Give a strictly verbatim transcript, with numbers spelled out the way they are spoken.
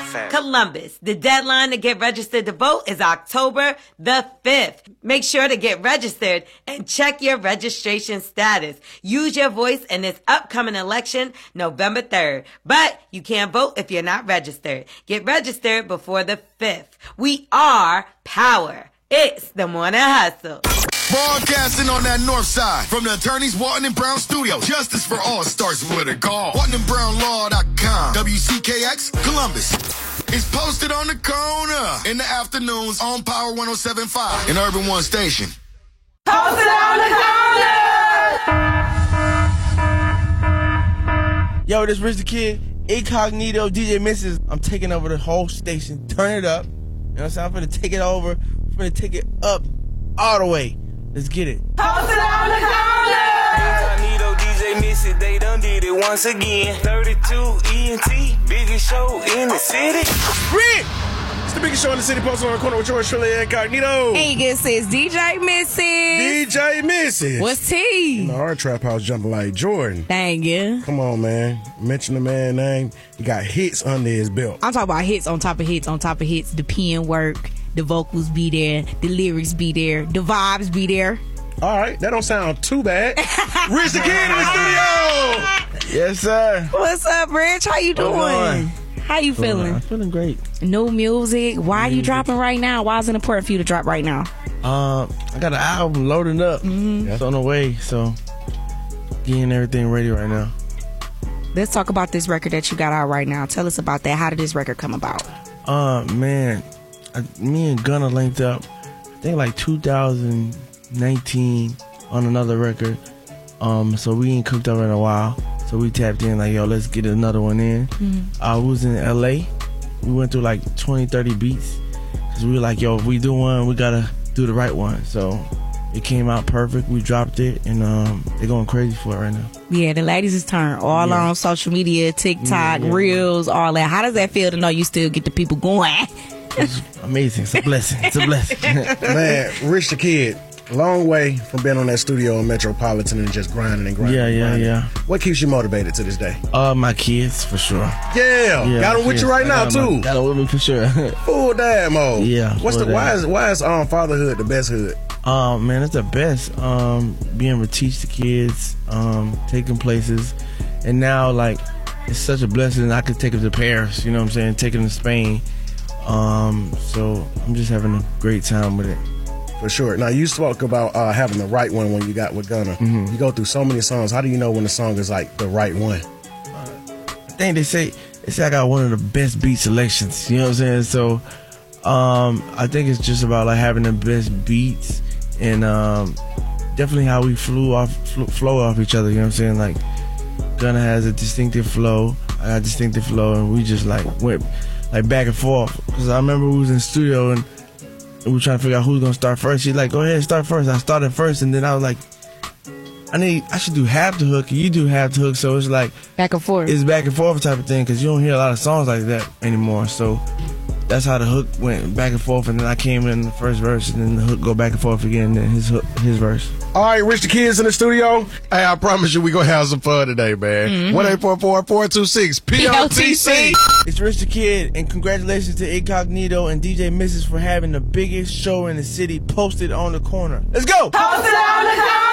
Columbus. The deadline to get registered to vote is October the fifth. Make sure to get registered and check your registration status. Use your voice in this upcoming election, November third. But you can't vote if you're not registered. Get registered before the fifth. We are power. It's the Morning Hustle. Broadcasting on that north side from the attorneys Walton and Brown studio. Justice for all starts with a call. Walton and Brown Law dot com. W C K X Columbus. It's posted on the corner in the afternoons on Power one oh seven point five in Urban One Station. Posted on the corner! Yo, this Rich the Kid, Incognito, D J Missus. I'm taking over the whole station. Turn it up. You know what I'm saying? I'm finna take it over. I'm finna take it up all the way. Let's get it. Posted on the corner! Incognito, D J Missy, they done did it once again. thirty-two E N T, biggest show in the city. Rick! It's the biggest show in the city, posted on the corner with yours truly, Incognito. Hey, guess it's D J Missy. D J Missy. What's T? In the hard trap house jumping like Jordan. Thank you. Come on, man. Mention the man name. He got hits under his belt. I'm talking about hits on top of hits on top of hits. The pen work, the vocals be there, the lyrics be there, the vibes be there. All right, that don't sound too bad. Rich the Kid in the studio. Yes, sir. What's up, Rich? How you doing? going? How you feeling? I'm feeling great. New music. Why are you dropping right now? Why is it important for you to drop right now? Um, I got an album loading up. Mm-hmm. It's on the way, so getting everything ready right now. Let's talk about this record that you got out right now. Tell us about that. How did this record come about? Uh, man, I, me and Gunna linked up, I think like two thousand nineteen on another record. Um, so we ain't cooked up in a while. So we tapped in like, yo, let's get another one in. Mm-hmm. I was in L A. We went through like twenty, thirty beats. Cause we were like, yo, if we do one, we gotta do the right one. So it came out perfect. We dropped it, and um, they're going crazy for it right now. Yeah, the ladies is turned all Yeah. on social media, TikTok, Yeah, yeah. Reels, all that. How does that feel to know you still get the people going? It's amazing. It's a blessing. It's a blessing. Man, Rich the Kid. Long way from being on that studio in Metropolitan and just grinding and grinding. Yeah, and yeah, grinding. yeah. What keeps you motivated to this day? Uh, my kids, for sure. Yeah, Yeah, got them with kids. you right I now got too. my- Got them with me for sure. Full dad mode. Yeah, What's full the why dad. is why is um fatherhood the best hood? Um, man, it's the best. Um, being able to teach the kids, um, taking places, and now like it's such a blessing. I could take them to Paris. You know what I'm saying? Take them to Spain. Um, so I'm just having a great time with it. For sure. Now you spoke about uh, having the right one when you got with Gunna. Mm-hmm. You go through so many songs. How do you know when the song is like the right one? I think they say they say I got one of the best beat selections. You know what I'm saying? So um, I think it's just about like having the best beats and um, definitely how we flew off fl- flow off each other. You know what I'm saying? Like Gunna has a distinctive flow, I got a distinctive flow, and we just like went like back and forth. Because I remember we was in the studio and we were trying to figure out who's gonna start first. She's like, "Go ahead, start first." I started first, and then I was like, "I need, I should do half the hook, and you do half the hook." So it's like Back and forth. it's back and forth type of thing because you don't hear a lot of songs like that anymore. So that's how the hook went back and forth, and then I came in the first verse, and then the hook go back and forth again, and then his hook, his verse. All right, Rich the Kid's in the studio. Hey, I promise you we gonna have some fun today, man. Mm-hmm. one eight four four, four two six, P O T C. It's Rich the Kid, and congratulations to Incognito and D J Missus for having the biggest show in the city posted on the corner. Let's go! Posted on the corner!